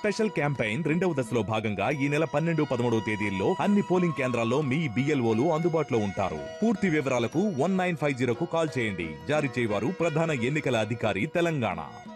Special campaign 2వ దశలో భాగంగా ఈ నెల 12, 13 తేదీల్లో అన్ని పోలింగ్ కేంద్రాల్లో మీ BLOలు అందుబాటులో ఉంటారు. పూర్తి వివరాలకు 1950కు కాల్ చేయండి. జారీ చేయవారు ప్రధాన ఎన్నికల అధికారి, తెలంగాణ.